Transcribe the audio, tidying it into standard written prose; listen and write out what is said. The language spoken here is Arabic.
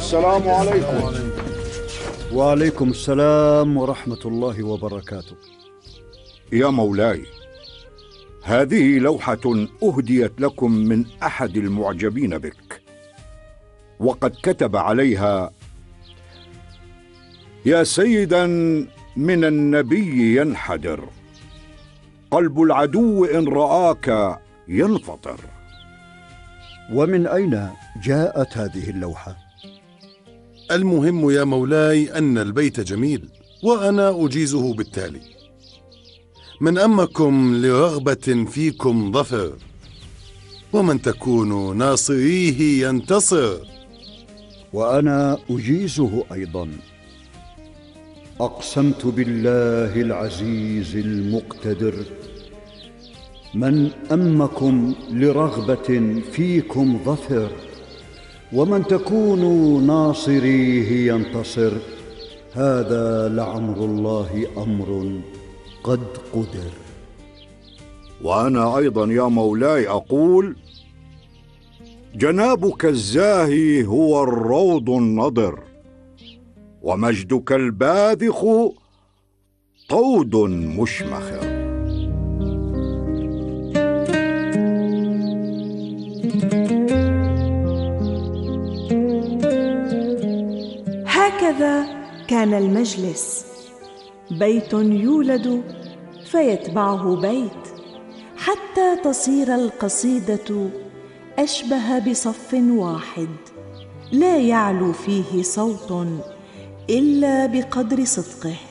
السلام عليكم. وعليكم السلام ورحمة الله وبركاته. يا مولاي، هذه لوحة أهديت لكم من أحد المعجبين بك، وقد كتب عليها: يا سيدا من النبي ينحدر، قلب العدو إن رآك ينفطر. ومن أين جاءت هذه اللوحة؟ المهم يا مولاي أن البيت جميل، وأنا أجيزه بالتالي: من أمكم لرغبة فيكم ظفر، ومن تكون ناصريه ينتصر. وأنا أجيزه أيضا: أقسمت بالله العزيز المقتدر، من أمكم لرغبة فيكم ظفر، ومن تكونوا ناصريه ينتصر. هذا لعمر الله أمر قد قدر. وأنا أيضا يا مولاي أقول: جنابك الزاهي هو الروض النضر، ومجدك الباذخ طود مشمخر. هكذا كان المجلس، بيت يولد فيتبعه بيت، حتى تصير القصيدة أشبه بصف واحد، لا يعلو فيه صوت إلا بقدر صدقه.